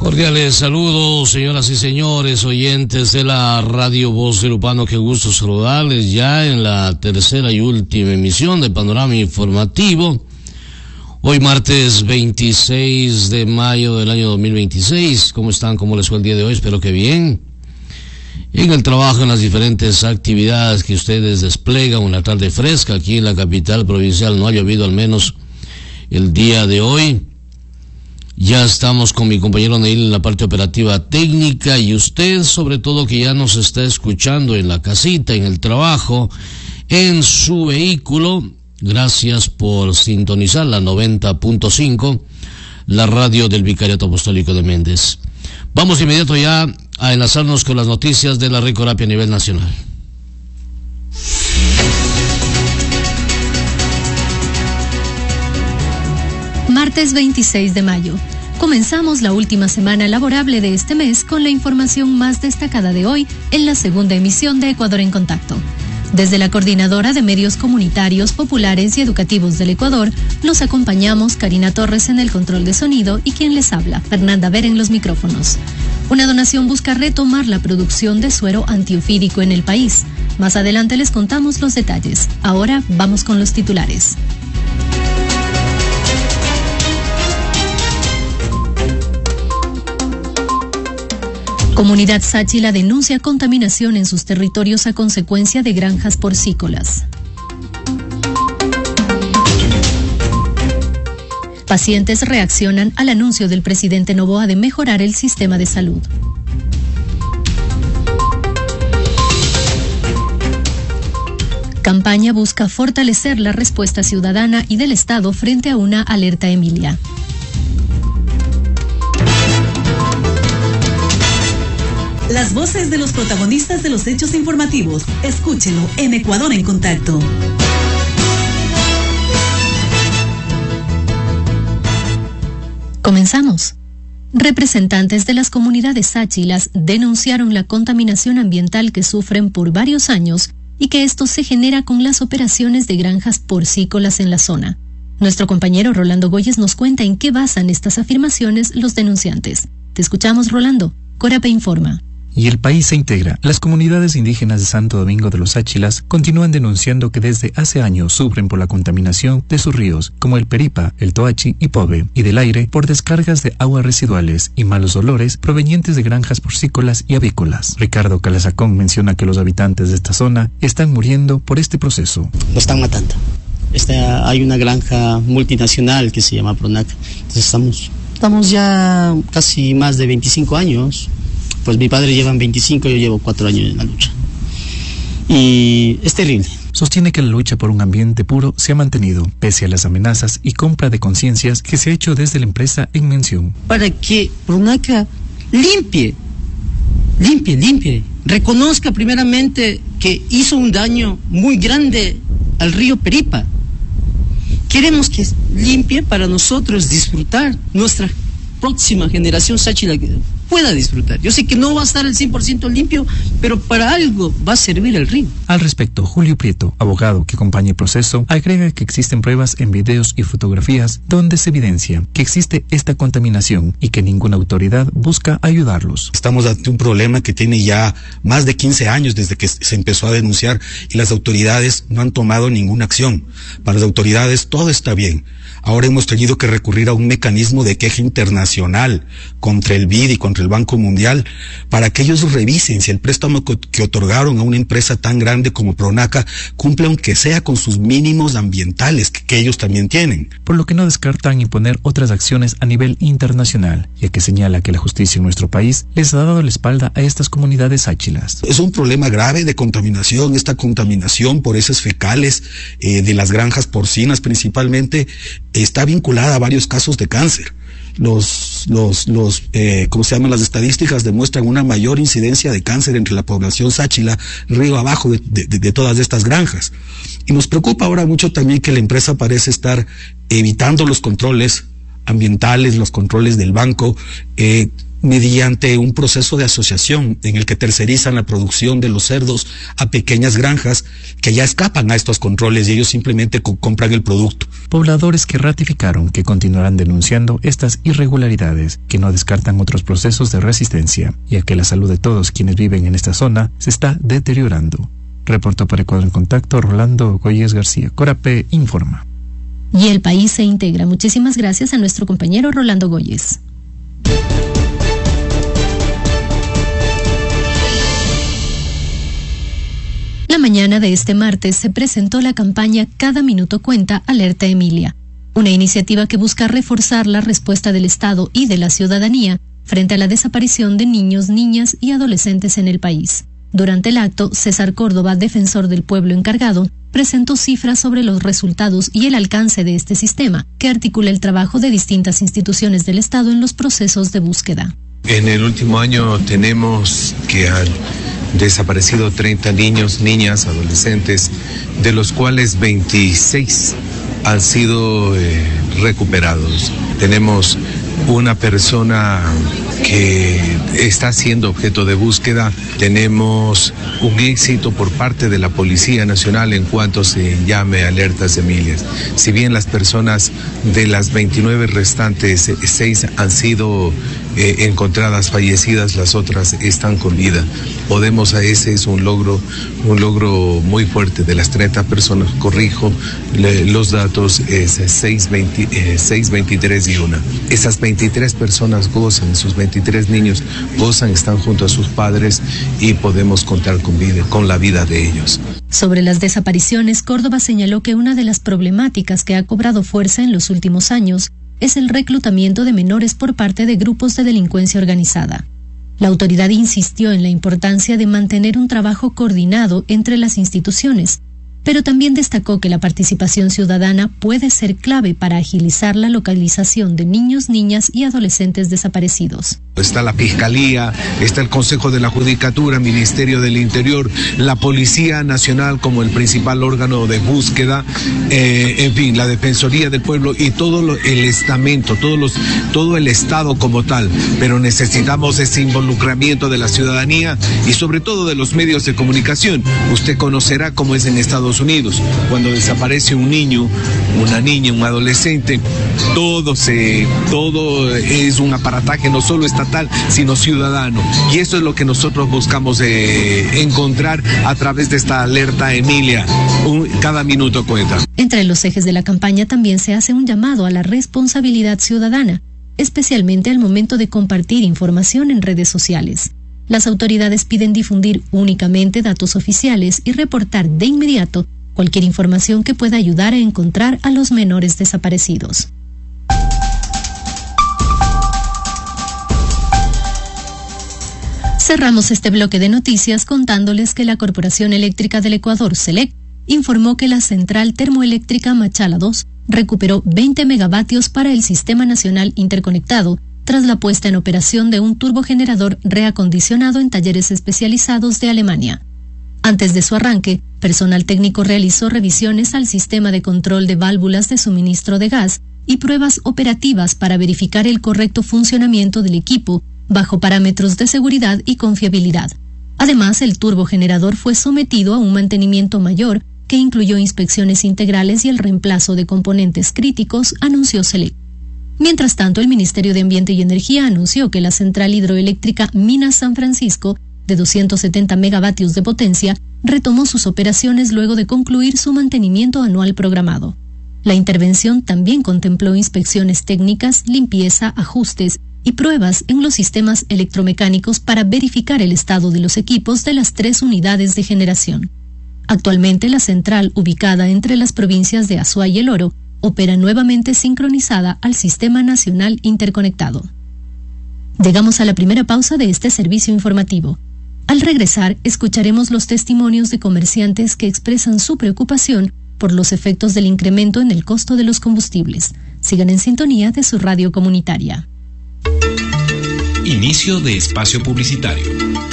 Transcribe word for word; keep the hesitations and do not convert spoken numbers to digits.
Cordiales saludos, señoras y señores, oyentes de la Radio Voz del Upano. Qué gusto saludarles ya en la tercera y última emisión de Panorama Informativo. Hoy martes veintiséis de mayo del año dos mil veintiséis. ¿Cómo están? ¿Cómo les fue el día de hoy? Espero que bien. En el trabajo, en las diferentes actividades que ustedes desplegan, una tarde fresca aquí en la capital provincial. No ha llovido al menos el día de hoy. Ya estamos con mi compañero Neil en la parte operativa técnica, y usted sobre todo que ya nos está escuchando en la casita, en el trabajo, en su vehículo. Gracias por sintonizar la noventa punto cinco, la radio del Vicariato Apostólico de Méndez. Vamos de inmediato ya a enlazarnos con las noticias de la Ricorapia a nivel nacional. Martes veintiséis de mayo. Comenzamos la última semana laborable de este mes con la información más destacada de hoy en la segunda emisión de Ecuador en Contacto. Desde la Coordinadora de Medios Comunitarios, Populares y Educativos del Ecuador, los acompañamos Karina Torres en el control de sonido y quien les habla, Fernanda Ver en los micrófonos. Una donación busca retomar la producción de suero antiofídico en el país. Más adelante les contamos los detalles. Ahora vamos con los titulares. Comunidad Sáchila denuncia contaminación en sus territorios a consecuencia de granjas porcícolas. Pacientes reaccionan al anuncio del presidente Noboa de mejorar el sistema de salud. Campaña busca fortalecer la respuesta ciudadana y del Estado frente a una alerta Emilia. Las voces de los protagonistas de los hechos informativos. Escúchelo en Ecuador en Contacto. Comenzamos. Representantes de las comunidades sáchilas denunciaron la contaminación ambiental que sufren por varios años y que esto se genera con las operaciones de granjas porcícolas en la zona. Nuestro compañero Rolando Goyes nos cuenta en qué basan estas afirmaciones los denunciantes. Te escuchamos, Rolando. Corapé informa. Y el país se integra. Las comunidades indígenas de Santo Domingo de los Sáchilas continúan denunciando que desde hace años sufren por la contaminación de sus ríos, como el Peripa, el Toachi y Pove, y del aire por descargas de aguas residuales y malos olores provenientes de granjas porcícolas y avícolas. Ricardo Calazacón menciona que los habitantes de esta zona están muriendo por este proceso. Lo están matando. Este, hay una granja multinacional que se llama Pronac. Entonces estamos, estamos ya casi más de veinticinco años. Pues mi padre lleva veinticinco, yo llevo cuatro años en la lucha. Y es terrible. Sostiene que la lucha por un ambiente puro se ha mantenido, pese a las amenazas y compra de conciencias que se ha hecho desde la empresa en mención. Para que Pronaca limpie, limpie, limpie, reconozca primeramente que hizo un daño muy grande al río Peripa. Queremos que limpie para nosotros disfrutar, nuestra próxima generación sáchila pueda disfrutar. Yo sé que no va a estar el cien por ciento limpio, pero para algo va a servir el río. Al respecto, Julio Prieto, abogado que acompaña el proceso, agrega que existen pruebas en videos y fotografías donde se evidencia que existe esta contaminación y que ninguna autoridad busca ayudarlos. Estamos ante un problema que tiene ya más de quince años desde que se empezó a denunciar y las autoridades no han tomado ninguna acción. Para las autoridades todo está bien. Ahora hemos tenido que recurrir a un mecanismo de queja internacional contra el B I D y contra el Banco Mundial para que ellos revisen si el préstamo que otorgaron a una empresa tan grande como Pronaca cumple aunque sea con sus mínimos ambientales que, que ellos también tienen. Por lo que no descartan imponer otras acciones a nivel internacional, ya que señala que la justicia en nuestro país les ha dado la espalda a estas comunidades sáchilas. Es un problema grave de contaminación, esta contaminación por heces fecales eh, de las granjas porcinas principalmente, está vinculada a varios casos de cáncer. Los, los, los, eh, ¿cómo se llaman? Las estadísticas demuestran una mayor incidencia de cáncer entre la población sáchila, río abajo de, de, de todas estas granjas. Y nos preocupa ahora mucho también que la empresa parece estar evitando los controles ambientales, los controles del banco, eh, mediante un proceso de asociación en el que tercerizan la producción de los cerdos a pequeñas granjas que ya escapan a estos controles y ellos simplemente co- compran el producto. Pobladores que ratificaron que continuarán denunciando estas irregularidades, que no descartan otros procesos de resistencia, ya que la salud de todos quienes viven en esta zona se está deteriorando. Reportó para Ecuador en Contacto Rolando Goyes García. Corape informa. Y el país se integra. Muchísimas gracias a nuestro compañero Rolando Goyes. La mañana de este martes se presentó la campaña Cada Minuto Cuenta, Alerta Emilia, una iniciativa que busca reforzar la respuesta del Estado y de la ciudadanía frente a la desaparición de niños, niñas y adolescentes en el país. Durante el acto, César Córdoba, defensor del pueblo encargado, presentó cifras sobre los resultados y el alcance de este sistema, que articula el trabajo de distintas instituciones del Estado en los procesos de búsqueda. En el último año tenemos que han desaparecido treinta niños, niñas, adolescentes, de los cuales veintiséis han sido eh, recuperados. Tenemos una persona que está siendo objeto de búsqueda. Tenemos un éxito por parte de la Policía Nacional en cuanto se llame alertas Emilias. Si bien las personas de las veintinueve restantes, seis han sido eh, encontradas fallecidas, las otras están con vida. Podemos, a ese es un logro, un logro muy fuerte. De las treinta personas, corrijo le, los datos, es seis, veinte, eh, seis, veintitrés y una. Esas veintitrés personas gozan, sus veintitrés niños gozan, están junto a sus padres y podemos contar con vida, con la vida de ellos. Sobre las desapariciones, Córdoba señaló que una de las problemáticas que ha cobrado fuerza en los últimos años es el reclutamiento de menores por parte de grupos de delincuencia organizada. La autoridad insistió en la importancia de mantener un trabajo coordinado entre las instituciones, pero también destacó que la participación ciudadana puede ser clave para agilizar la localización de niños, niñas y adolescentes desaparecidos. Está la Fiscalía, está el Consejo de la Judicatura, Ministerio del Interior, la Policía Nacional como el principal órgano de búsqueda, eh, en fin, la Defensoría del Pueblo y todo lo, el estamento, todos los, todo el Estado como tal. Pero necesitamos ese involucramiento de la ciudadanía y sobre todo de los medios de comunicación. Usted conocerá cómo es en Estados Unidos, cuando desaparece un niño, una niña, un adolescente, todo se, todo es un aparataje no solo estatal, sino ciudadano. Y eso es lo que nosotros buscamos eh, encontrar a través de esta alerta Emilia. Un, cada minuto cuenta. Entre los ejes de la campaña también se hace un llamado a la responsabilidad ciudadana, especialmente al momento de compartir información en redes sociales. Las autoridades piden difundir únicamente datos oficiales y reportar de inmediato cualquier información que pueda ayudar a encontrar a los menores desaparecidos. Cerramos este bloque de noticias contándoles que la Corporación Eléctrica del Ecuador, CELEC, informó que la central termoeléctrica Machala dos recuperó veinte megavatios para el Sistema Nacional Interconectado tras la puesta en operación de un turbogenerador reacondicionado en talleres especializados de Alemania. Antes de su arranque, personal técnico realizó revisiones al sistema de control de válvulas de suministro de gas y pruebas operativas para verificar el correcto funcionamiento del equipo bajo parámetros de seguridad y confiabilidad. Además, el turbogenerador fue sometido a un mantenimiento mayor que incluyó inspecciones integrales y el reemplazo de componentes críticos, anunció CELEC. Mientras tanto, el Ministerio de Ambiente y Energía anunció que la central hidroeléctrica Minas San Francisco, de doscientos setenta megavatios de potencia, retomó sus operaciones luego de concluir su mantenimiento anual programado. La intervención también contempló inspecciones técnicas, limpieza, ajustes y pruebas en los sistemas electromecánicos para verificar el estado de los equipos de las tres unidades de generación. Actualmente, la central, ubicada entre las provincias de Azuay y El Oro, opera nuevamente sincronizada al Sistema Nacional Interconectado. Llegamos a la primera pausa de este servicio informativo. Al regresar, escucharemos los testimonios de comerciantes que expresan su preocupación por los efectos del incremento en el costo de los combustibles. Sigan en sintonía de su radio comunitaria. Inicio de espacio publicitario.